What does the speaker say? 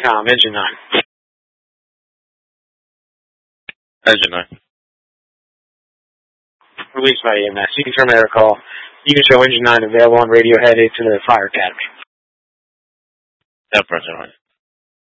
Engine 9. Engine 9. Released by EMS. You can terminate our call. You can show Engine 9 available on Radiohead to the Fire Academy. Yeah, President.